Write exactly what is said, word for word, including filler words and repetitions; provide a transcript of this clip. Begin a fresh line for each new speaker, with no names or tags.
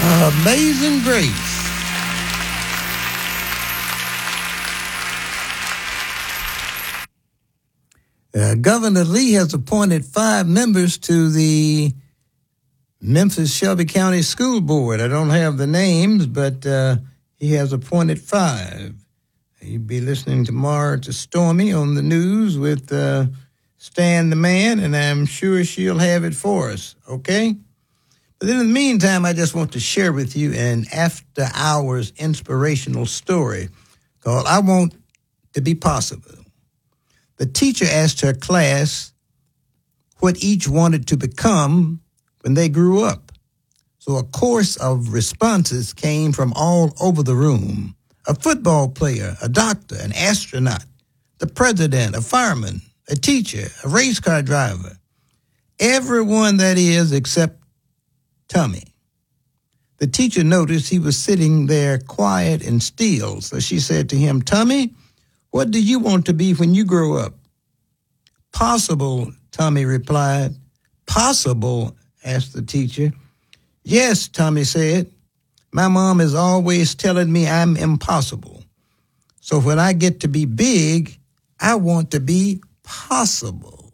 Amazing Grace. Uh, Governor Lee has appointed five members to the Memphis Shelby County School Board. I don't have the names, but uh, he has appointed five. You'll be listening tomorrow to Stormy on the news with uh, Stan the Man, and I'm sure she'll have it for us, okay? But in the meantime, I just want to share with you an after-hours inspirational story called I Want to Be Possible. The teacher asked her class what each wanted to become when they grew up. So a chorus of responses came from all over the room. A football player, a doctor, an astronaut, the president, a fireman, a teacher, a race car driver. Everyone, that is, except Tommy. The teacher noticed he was sitting there quiet and still, so she said to him, "Tommy, what do you want to be when you grow up?" "Possible," Tommy replied. "Possible?" asked the teacher. "Yes," Tommy said. "My mom is always telling me I'm impossible. So when I get to be big, I want to be possible."